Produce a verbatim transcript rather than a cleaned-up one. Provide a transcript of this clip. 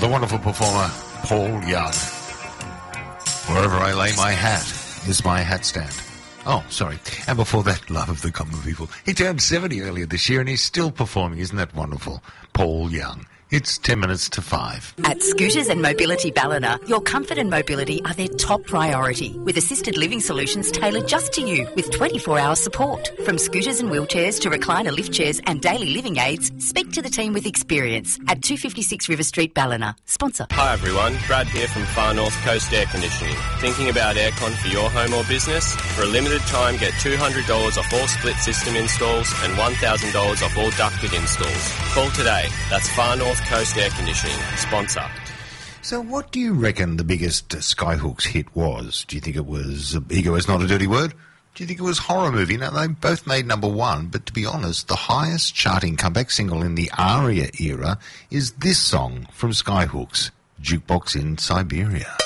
the wonderful performer, Paul Young. Wherever I lay my hat is my hat stand. Oh, sorry. And before that, Love of the Common People. He turned seventy earlier this year and he's still performing. Isn't that wonderful? Paul Young. It's ten minutes to five. At Scooters and Mobility Ballina, your comfort and mobility are their top priority, with assisted living solutions tailored just to you with twenty-four hour support. From scooters and wheelchairs to recliner lift chairs and daily living aids, speak to the team with experience at two fifty-six River Street, Ballina. Sponsor. Hi everyone, Brad here from Far North Coast Air Conditioning. Thinking about aircon for your home or business? For a limited time, get two hundred dollars off all split system installs and one thousand dollars off all ducted installs. Call today. That's Far North Coast Air Conditioning. Sponsor. So what do you reckon the biggest uh, Skyhooks hit was? Do you think it was uh, Ego Is Not a Dirty Word? Do you think it was Horror Movie? Now, they both made number one, but to be honest, the highest charting comeback single in the ARIA era is this song from Skyhooks, Jukebox in Siberia.